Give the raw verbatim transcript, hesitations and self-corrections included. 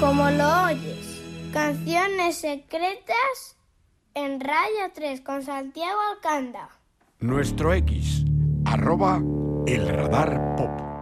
Como lo oyes. Canciones secretas en Radio tres con Santiago Alcanda. Nuestro X, arroba el radar pop.